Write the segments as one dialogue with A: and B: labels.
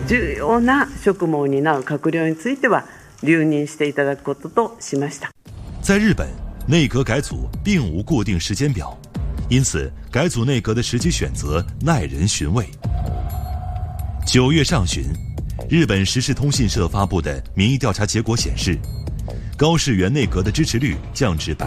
A: 重要な職務を担う閣僚については留任していただくこととしました。
B: 在日本，内阁改组并无固定时间表，因此改组内阁的时机选择耐人寻味。9月上旬，日本时事通信社发布的民意调查结果显示，高市原内阁的支持率降至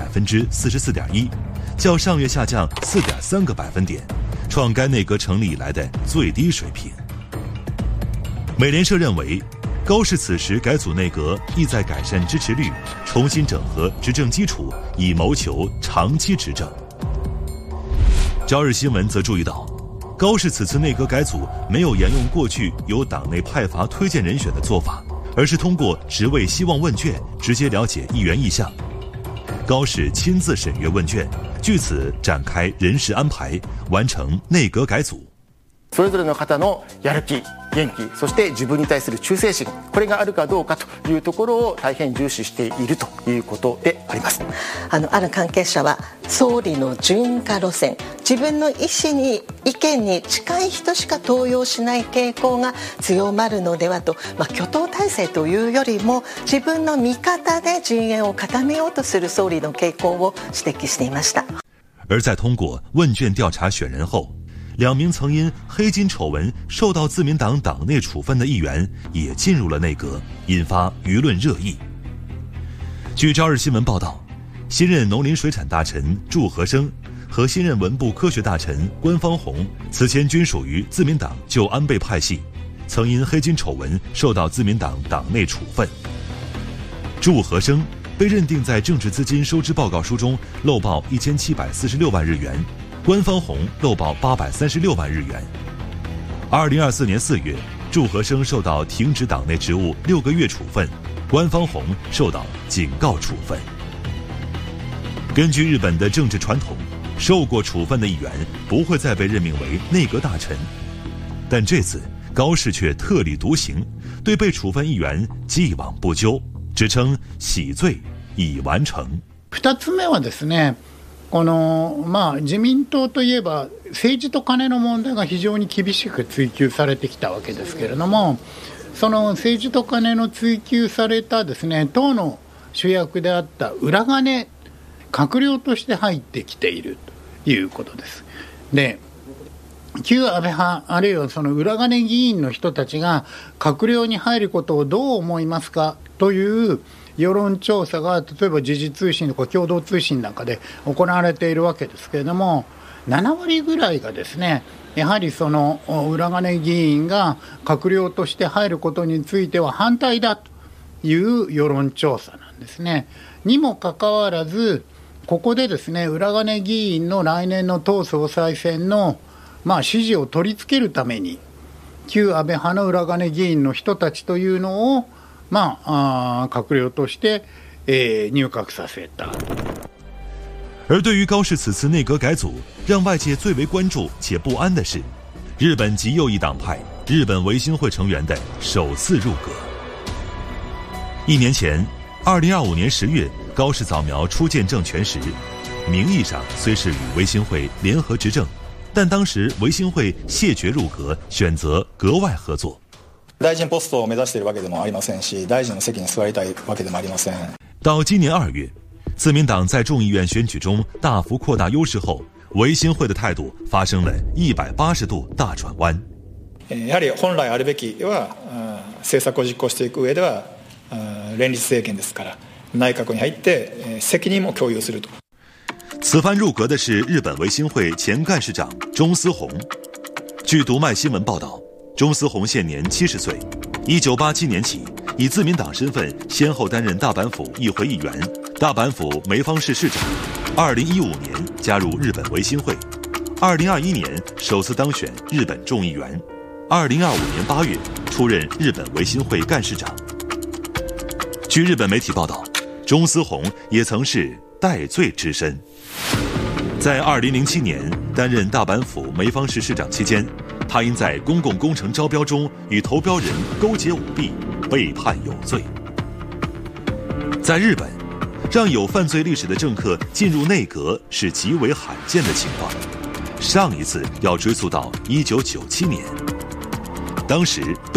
B: 44.1%， 较上月下降 4.3个百分点，创该内阁成立以来的最低水平。美联社认为，高市此时改组内阁意在改善支持率，重新整合执政基础，以谋求长期执政。朝日新闻则注意到，高市此次内阁改组没有沿用过去由党内派阀推荐人选的做法，而是通过职位希望问卷直接了解议员意向。高市亲自审阅问卷，据此展开人事安排，完成内阁改组。
C: それぞれの方のやる気、元気、そして自分に対する忠誠心、これがあるかどうかというところを大変重視しているということであります。
D: ある関係者は、総理の順化路線、自分の意見に近い人しか登用しない傾向が強まるのではと、挙党体制というよりも自分の味方で陣営を固めようとする総理の傾向を指摘していました。
B: 而在通过问卷调查选人后，2名曾因黑金丑闻受到自民党党内处分的议员也进入了内阁，引发舆论热议。据朝日新闻报道，新任农林水产大臣祝和生和新任文部科学大臣关方弘此前均属于自民党旧安倍派系，曾因黑金丑闻受到自民党党内处分。祝和生被认定在政治资金收支报告书中漏报1746万日元，关方弘漏报836万日元。2024年4月，祝和生受到停止党内职务6个月处分，关方弘受到警告处分。根据日本的政治传统，受过处分的议员不会再被任命为内阁大臣，但这次高市却特立独行，对被处分议员既往不咎，指称洗罪已完成。
E: 2つ目はですね、自民党といえば政治と金の問題が非常に厳しく追及されてきたわけですけれども、その政治と金の追及されたですね、党の主役であった裏金、閣僚として入ってきているということです。で、旧安倍派あるいはその裏金議員の人たちが閣僚に入ることをどう思いますかという世論調査が例えば時事通信とか共同通信なんかで行われているわけですけれども、7割ぐらいがですね、やはりその裏金議員が閣僚として入ることについては反対だという世論調査なんですね。にもかかわらず、ここでですね、裏金議員の来年の党総裁選の支持を取り付けるために旧安倍派の裏金議員の人たちというのを閣僚として入閣させた。
B: 而对于高市此次内阁改组，让外界最为关注且不安的是，日本极右翼党派日本维新会成员的首次入阁。1年前，2025年10月，高市早苗初见政权时，名义上虽是与维新会联合执政，但当时维新会谢绝入阁，选择格外合作。
F: 大臣ポストを目指しているわけでもありませんし、大臣の席に座りたいわけでもありません。
B: 到今年2月，自民党在众议院选举中大幅扩大优勢後，維新會的態度發生了180度大轉彎。
F: やはり本来あるべきは政策を実行していく上では連立政権ですから、内閣に入って責任も共有すると。
B: 此番入阁的是日本维新会前干事长中司宏。据读卖新闻报道，中司宏现年70岁，1987年起以自民党身份先后担任大阪府议会议员、大阪府梅芳市市长。2015年加入日本维新会，2021年首次当选日本众议员，2025年8月出任日本维新会干事长。据日本媒体报道，中司宏也曾是戴罪之身。在2007年担任大阪府梅芳市市长期间，他因在公共工程招标中与投标人勾结舞弊，被判有罪。在日本，让有犯罪历史的政客进入内阁是极为罕见的情况。上一次要追溯到1997年，当时